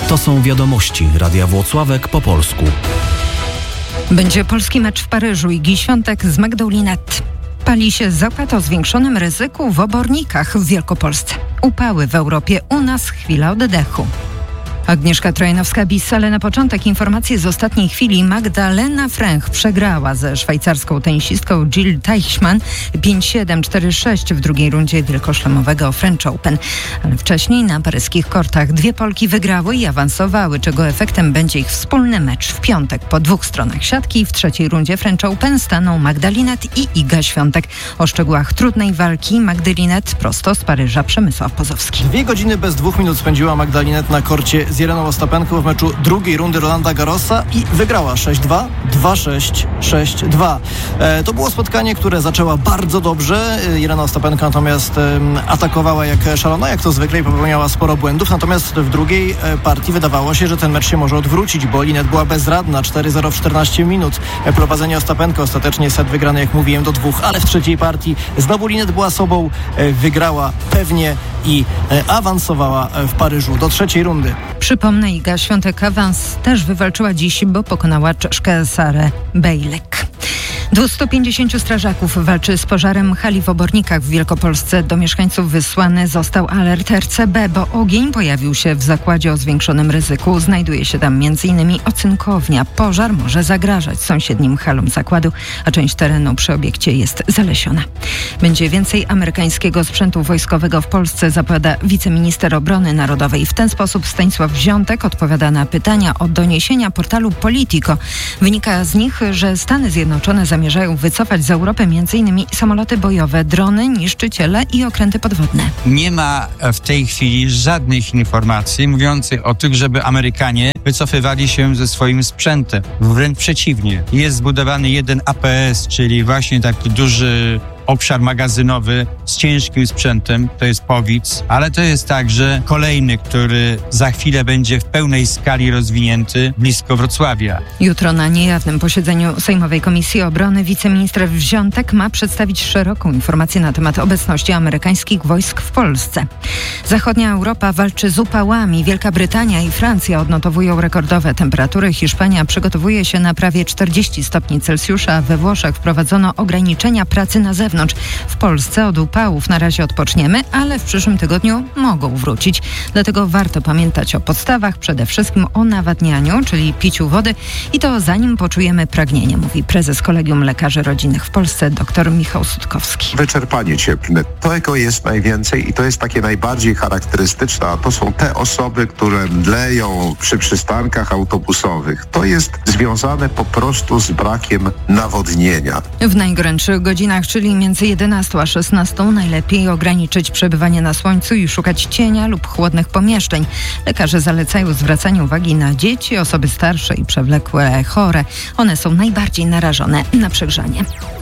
To są wiadomości Radia Włocławek po polsku. Będzie polski mecz w Paryżu. Igi Świątek z Magdą Linette. Pali się zakład o zwiększonym ryzyku w obornikach w Wielkopolsce. Upały w Europie, u nas chwila oddechu. Agnieszka Trojanowska-Bis, ale na początek informacje z ostatniej chwili. Magdalena Fręch przegrała ze szwajcarską tenisistką Jill Teichmann 5-7, 4-6 w drugiej rundzie wielkoszlemowego French Open. Ale wcześniej na paryskich kortach dwie Polki wygrały i awansowały, czego efektem będzie ich wspólny mecz w piątek. Po dwóch stronach siatki w trzeciej rundzie French Open staną Magda Linette i Iga Świątek. O szczegółach trudnej walki Magdy Linette prosto z Paryża Przemysław Pozowski. 2 godziny bez 2 minut spędziła Magda Linette na korcie z Jereną Ostapenką w meczu drugiej rundy Rolanda Garrosa i wygrała 6-2, 2-6, 6-2. To było spotkanie, które zaczęła bardzo dobrze. Jelena Ostapenka natomiast atakowała jak szalona, jak to zwykle, i popełniała sporo błędów. Natomiast w drugiej partii wydawało się, że ten mecz się może odwrócić, bo Linette była bezradna. 4-0 w 14 minut. Prowadzenie Ostapenko, ostatecznie set wygrany, jak mówiłem, do 2, ale w trzeciej partii znowu Linette była sobą, wygrała pewnie i awansowała w Paryżu do trzeciej rundy. Przypomnę, Iga Świątek awans też wywalczyła dziś, bo pokonała Czeszkę Sarę Bejlek. 250 strażaków walczy z pożarem hali w Obornikach w Wielkopolsce. Do mieszkańców wysłany został alert RCB, bo ogień pojawił się w zakładzie o zwiększonym ryzyku. Znajduje się tam m.in. ocynkownia. Pożar może zagrażać sąsiednim halom zakładu, a część terenu przy obiekcie jest zalesiona. Będzie więcej amerykańskiego sprzętu wojskowego w Polsce, zapowiada wiceminister obrony narodowej. W ten sposób Stanisław Wziątek odpowiada na pytania o doniesienia portalu Politico. Wynika z nich, że Stany Zjednoczone zamierzają wycofać z Europy m.in. samoloty bojowe, drony, niszczyciele i okręty podwodne. Nie ma w tej chwili żadnych informacji mówiących o tym, żeby Amerykanie wycofywali się ze swoim sprzętem. Wręcz przeciwnie. Jest zbudowany jeden APS, czyli właśnie taki duży obszar magazynowy z ciężkim sprzętem, to jest Powic, ale to jest także kolejny, który za chwilę będzie w pełnej skali rozwinięty blisko Wrocławia. Jutro na niejawnym posiedzeniu Sejmowej Komisji Obrony wiceminister Wziątek ma przedstawić szeroką informację na temat obecności amerykańskich wojsk w Polsce. Zachodnia Europa walczy z upałami. Wielka Brytania i Francja odnotowują rekordowe temperatury. Hiszpania przygotowuje się na prawie 40 stopni Celsjusza. We Włoszech wprowadzono ograniczenia pracy na zewnątrz. W Polsce od upałów na razie odpoczniemy, ale w przyszłym tygodniu mogą wrócić. Dlatego warto pamiętać o podstawach, przede wszystkim o nawadnianiu, czyli piciu wody, i to zanim poczujemy pragnienie, mówi prezes Kolegium Lekarzy Rodzinnych w Polsce dr Michał Sutkowski. Wyczerpanie cieplne, tego jest najwięcej i to jest takie najbardziej charakterystyczne, a to są te osoby, które mdleją przy przystankach autobusowych. To jest związane po prostu z brakiem nawodnienia. W najgorętszych godzinach, czyli między 11 a 16, najlepiej ograniczyć przebywanie na słońcu i szukać cienia lub chłodnych pomieszczeń. Lekarze zalecają zwracanie uwagi na dzieci, osoby starsze i przewlekłe chore. One są najbardziej narażone na przegrzanie.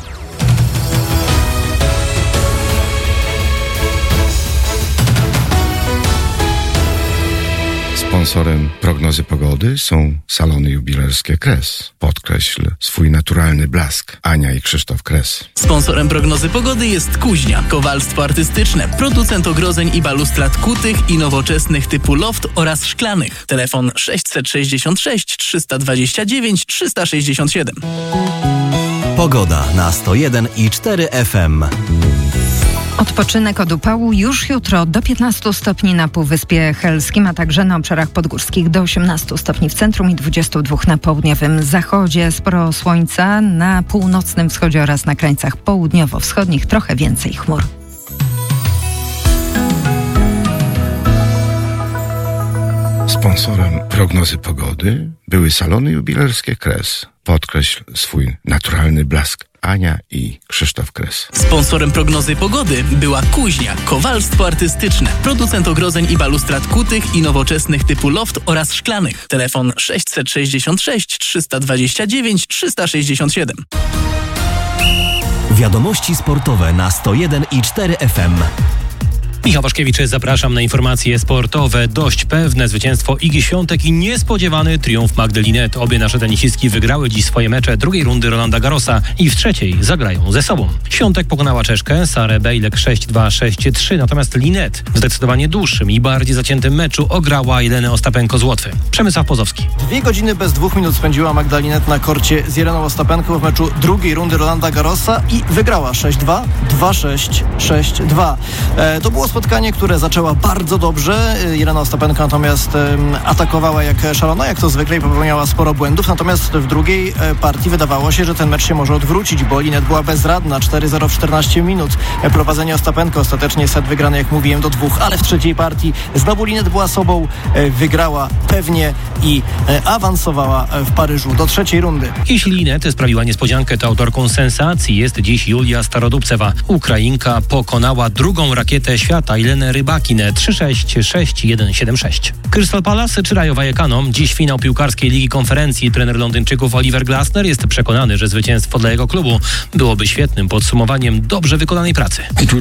Sponsorem prognozy pogody są salony jubilerskie Kres. Podkreśl swój naturalny blask. Ania i Krzysztof Kres. Sponsorem prognozy pogody jest Kuźnia, kowalstwo artystyczne, producent ogrodzeń i balustrad kutych i nowoczesnych typu loft oraz szklanych. Telefon 666 329 367. Pogoda na 101,4 FM. Odpoczynek od upału już jutro do 15 stopni na Półwyspie Helskim, a także na obszarach podgórskich do 18 stopni w centrum i 22 na południowym zachodzie. Sporo słońca na północnym wschodzie oraz na krańcach południowo-wschodnich, trochę więcej chmur. Sponsorem prognozy pogody były salony jubilerskie Kres. Podkreśl swój naturalny blask. Ania i Krzysztof Kres. Sponsorem prognozy pogody była Kuźnia, kowalstwo artystyczne, producent ogrodzeń i balustrad kutych i nowoczesnych typu loft oraz szklanych. Telefon 666 329 367. Wiadomości sportowe na 101,4 FM. Michał Waszkiewicz, zapraszam na informacje sportowe. Dość pewne zwycięstwo Igi Świątek i niespodziewany triumf Magdy Linette. Obie nasze tenisistki wygrały dziś swoje mecze drugiej rundy Rolanda Garrosa i w trzeciej zagrają ze sobą. Świątek pokonała Czeszkę Sarę Bejlek 6-2, 6-3, natomiast Linette w zdecydowanie dłuższym i bardziej zaciętym meczu ograła Jelenę Ostapenko z Łotwy. Przemysław Pozowski. 2 godziny bez 2 minut spędziła Magda Linette na korcie z Jeleną Ostapenką w meczu drugiej rundy Rolanda Garrosa i wygrała 6-2, 2-6, 6-2. To było spotkanie, które zaczęła bardzo dobrze. Jelena Ostapenko natomiast atakowała jak szalona, jak to zwykle, i popełniała sporo błędów. Natomiast w drugiej partii wydawało się, że ten mecz się może odwrócić, bo Linette była bezradna. 4-0 w 14 minut. Prowadzenie Ostapenko, ostatecznie set wygrany, jak mówiłem, do 2, ale w trzeciej partii znowu Linette była sobą, wygrała pewnie i awansowała w Paryżu do trzeciej rundy. Jeśli Linette sprawiła niespodziankę, to autorką sensacji jest dziś Julia Starodubcewa. Ukrainka pokonała drugą rakietę świata Jelenę Rybakinę 3-6, 6-1, 7-6. Crystal Palace czy Rayo Vallecano. Dziś finał piłkarskiej Ligi Konferencji. Trener Londyńczyków Oliver Glasner jest przekonany, że zwycięstwo dla jego klubu byłoby świetnym podsumowaniem dobrze wykonanej pracy.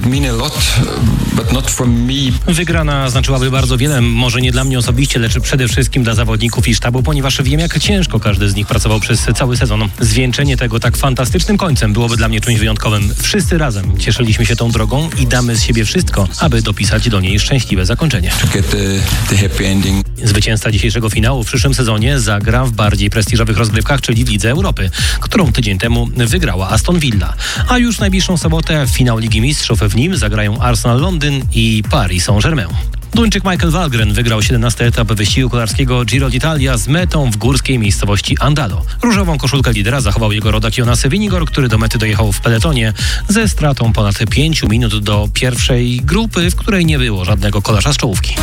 Wygrana znaczyłaby bardzo wiele, może nie dla mnie osobiście, lecz przede wszystkim dla zawodników i sztabu, ponieważ wiem, jak ciężko każdy z nich pracował przez cały sezon. Zwieńczenie tego tak fantastycznym końcem byłoby dla mnie czymś wyjątkowym. Wszyscy razem cieszyliśmy się tą drogą i damy z siebie wszystko, aby dopisać do niej szczęśliwe zakończenie. Zwycięzca dzisiejszego finału w przyszłym sezonie zagra w bardziej prestiżowych rozgrywkach, czyli w Lidze Europy, którą tydzień temu wygrała Aston Villa. A już w najbliższą sobotę finał Ligi Mistrzów. W nim zagrają Arsenal Londyn i Paris Saint-Germain. Duńczyk Michael Wallgren wygrał 17. etap wyścigu kolarskiego Giro d'Italia z metą w górskiej miejscowości Andalo. Różową koszulkę lidera zachował jego rodak Jonas Vingegaard, który do mety dojechał w peletonie ze stratą ponad 5 minut do pierwszej grupy, w której nie było żadnego kolarza z czołówki.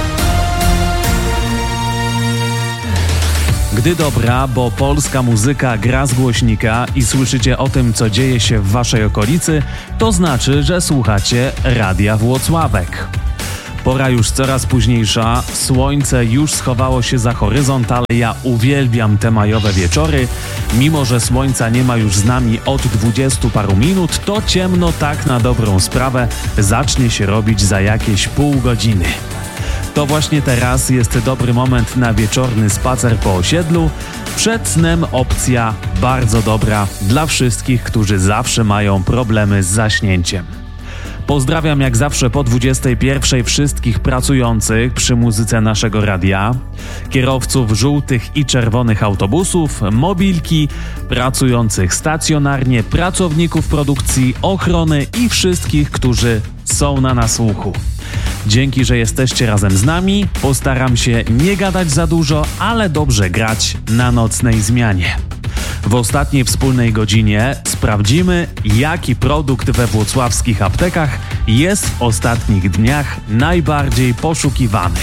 Gdy dobra, bo polska muzyka gra z głośnika i słyszycie o tym, co dzieje się w waszej okolicy, to znaczy, że słuchacie Radia Włocławek. Pora już coraz późniejsza, słońce już schowało się za horyzont, ale ja uwielbiam te majowe wieczory. Mimo że słońca nie ma już z nami od 20 paru minut, to ciemno tak na dobrą sprawę zacznie się robić za jakieś pół godziny. To właśnie teraz jest dobry moment na wieczorny spacer po osiedlu. Przed snem opcja bardzo dobra dla wszystkich, którzy zawsze mają problemy z zaśnięciem. Pozdrawiam jak zawsze po 21 wszystkich pracujących przy muzyce naszego radia, kierowców żółtych i czerwonych autobusów, mobilki, pracujących stacjonarnie, pracowników produkcji, ochrony i wszystkich, którzy są na nasłuchu. Dzięki, że jesteście razem z nami. Postaram się nie gadać za dużo, ale dobrze grać na nocnej zmianie. W ostatniej wspólnej godzinie sprawdzimy, jaki produkt we włocławskich aptekach jest w ostatnich dniach najbardziej poszukiwany.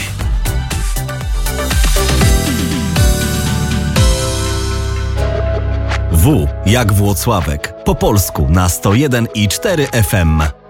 W jak Włocławek. Po polsku na 101,4 FM.